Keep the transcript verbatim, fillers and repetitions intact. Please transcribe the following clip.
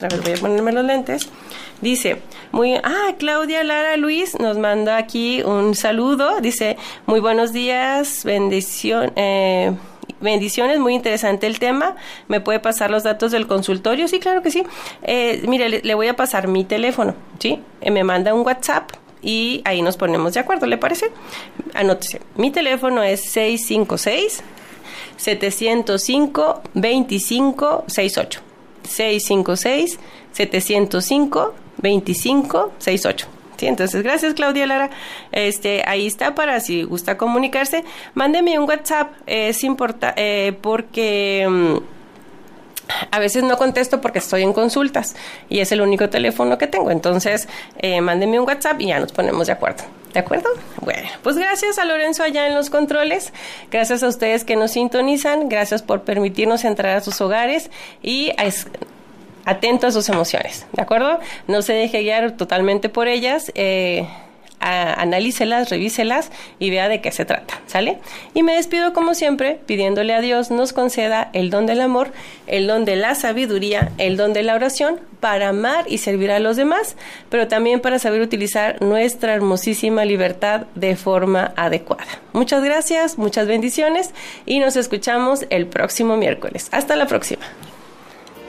A ver, voy a ponerme los lentes. Dice, muy, ah, Claudia Lara Luis nos manda aquí un saludo. Dice, muy buenos días, bendición, eh, bendiciones, muy interesante el tema. ¿Me puede pasar los datos del consultorio? Sí, claro que sí. Eh, mire, le, le voy a pasar mi teléfono, ¿sí? Eh, me manda un WhatsApp y ahí nos ponemos de acuerdo, ¿le parece? Anótese. Mi teléfono es seis cinco seis, siete cero cinco, dos cinco seis ocho. seis cinco seis, siete cero cinco, dos cinco seis ocho. Sí, entonces, gracias, Claudia Lara. Este, ahí está para si gusta comunicarse. Mándeme un WhatsApp, eh, es importante, eh, porque um, a veces no contesto porque estoy en consultas y es el único teléfono que tengo. Entonces, eh, mándeme un WhatsApp y ya nos ponemos de acuerdo. ¿De acuerdo? Bueno, pues gracias a Lorenzo allá en los controles, gracias a ustedes que nos sintonizan, gracias por permitirnos entrar a sus hogares y a es, atento a sus emociones, ¿de acuerdo? No se deje guiar totalmente por ellas, eh, a, analícelas, revíselas y vea de qué se trata, ¿sale? Y me despido como siempre pidiéndole a Dios nos conceda el don del amor, el don de la sabiduría, el don de la oración para amar y servir a los demás, pero también para saber utilizar nuestra hermosísima libertad de forma adecuada. Muchas gracias, muchas bendiciones y nos escuchamos el próximo miércoles. Hasta la próxima.